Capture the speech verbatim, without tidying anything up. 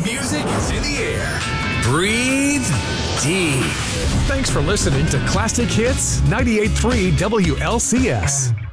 Music is in the air. Breathe deep. Thanks for listening to Classic Hits ninety-eight point three W L C S.